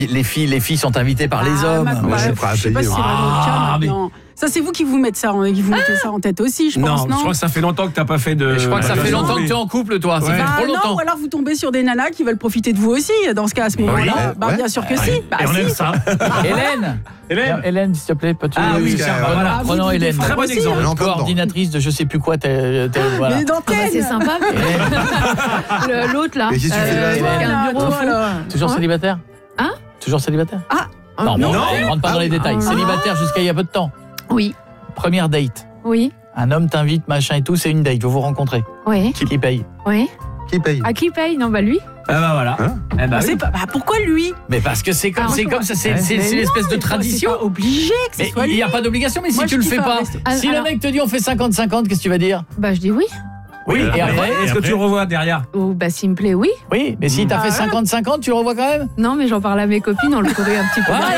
les filles sont invitées par les hommes. Moi, je suis prêt à Je sais pas payer. si c'est vraiment le cas maintenant. Ça, c'est vous qui vous mettez ça en tête aussi, je pense, Non, je crois que ça fait longtemps que t'as pas fait de... Je crois que ça fait longtemps que tu es en couple, toi. Ça fait trop longtemps. Non, ou alors vous tombez sur des nanas qui veulent profiter de vous aussi, dans ce cas, à ce moment-là. Oui, Bien sûr que si. Et on aime ça. Hélène, s'il te plaît, peux-tu... Ah oui, tiens, voilà. Prenons Hélène. Très bon exemple. Coordinatrice de je sais plus quoi. Voilà. Mais d'antenne. C'est sympa. L'autre là. Mais qu'est-ce que tu fais là, un bureau fou. Toujours célibataire? Hein? Toujours célibataire? Non, non. on rentre pas dans les détails. Célibataire jusqu'à il y a peu de temps. Oui. Première date. Oui. Un homme t'invite, machin et tout, c'est une date, vous vous rencontrez. Oui. Qui paye? Oui. Qui paye? À qui paye? Non, lui. Ah bah voilà. Oui. Pourquoi lui? Mais parce que c'est comme ça, c'est une espèce de tradition. C'est pas obligé que ce Mais soit il lui. n'y a pas d'obligation, mais Moi, si tu je le kiffe fais un pas, resto. si le Alors- mec te dit on fait 50-50, qu'est-ce que tu vas dire? Je dis oui. Oui, et après? Est-ce que tu le revois derrière? Ou s'il me plaît, oui. Oui, mais si t'as fait 50-50, tu le revois quand même? Non, mais j'en parle à mes copines, on le courait un petit peu. Voilà.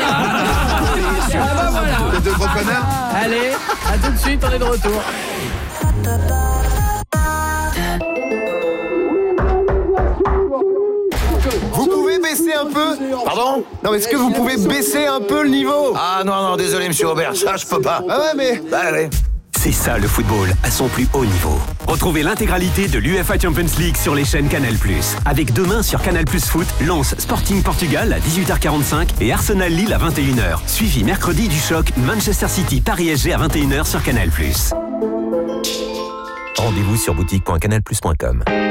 Les deux gros connards. Allez, à tout de suite, on est de retour. Vous pouvez baisser un peu? Pardon? Non, mais est-ce que vous pouvez baisser un peu le niveau? Ah non, désolé monsieur Aubert, ça je peux pas. Ah ouais, mais... Bah allez. C'est ça le football à son plus haut niveau. Retrouvez l'intégralité de l'UEFA Champions League sur les chaînes Canal+. Avec demain sur Canal+ Foot, Lens Sporting Portugal à 18h45 et Arsenal Lille à 21h. Suivi mercredi du choc Manchester City Paris SG à 21h sur Canal+. Rendez-vous sur boutique.canalplus.com.